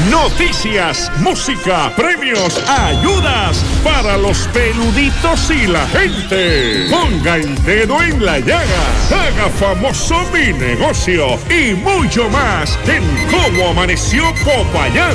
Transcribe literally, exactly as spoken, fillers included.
Noticias, música, premios, ayudas para los peluditos y la gente. Ponga el dedo en la llaga. Haga famoso mi negocio y mucho más en Cómo Amaneció Popayán.